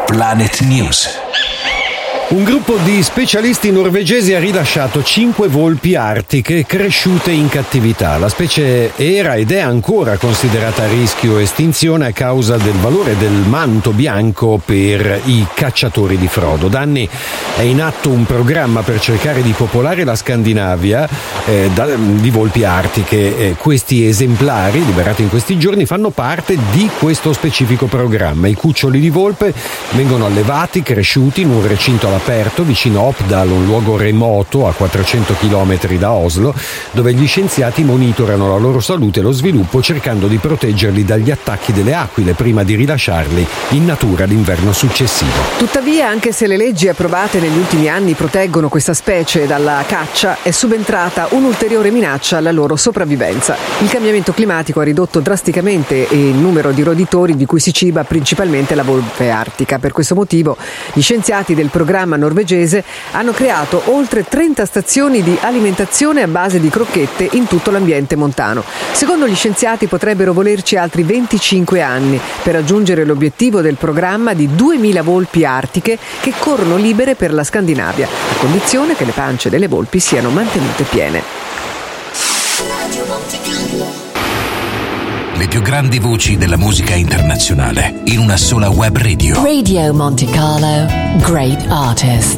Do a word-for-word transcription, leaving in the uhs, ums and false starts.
Planet News. Un gruppo di specialisti norvegesi ha rilasciato cinque volpi artiche cresciute in cattività. La specie era ed è ancora considerata a rischio estinzione a causa del valore del manto bianco per i cacciatori di frodo. Da anni è in atto un programma per cercare di popolare la Scandinavia eh, da, di volpi artiche. Eh, questi esemplari, liberati in questi giorni, fanno parte di questo specifico programma. I cuccioli di volpe vengono allevati, cresciuti in un recinto all'aperto vicino a Oppdal, un luogo remoto a quattrocento chilometri da Oslo, dove gli scienziati monitorano la loro salute e lo sviluppo, cercando di proteggerli dagli attacchi delle aquile prima di rilasciarli in natura l'inverno successivo. Tuttavia, anche se le leggi approvate negli ultimi anni proteggono questa specie dalla caccia, è subentrata un'ulteriore minaccia alla loro sopravvivenza. Il cambiamento climatico ha ridotto drasticamente il numero di roditori di cui si ciba principalmente la volpe artica. Per questo motivo gli scienziati del programma norvegese hanno creato oltre trenta stazioni di alimentazione a base di crocchette in tutto l'ambiente montano. Secondo gli scienziati potrebbero volerci altri venticinque anni per raggiungere l'obiettivo del programma di duemila volpi artiche che corrono libere per la Scandinavia, a condizione che le pance delle volpi siano mantenute piene. Le più grandi voci della musica internazionale in una sola web radio. Radio Monte Carlo, great artists.